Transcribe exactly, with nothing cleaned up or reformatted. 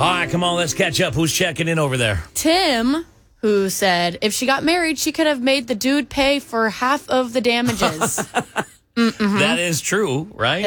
right, come on, let's catch up. Who's checking in over there? Tim, who said if she got married, she could have made the dude pay for half of the damages. That is true, right?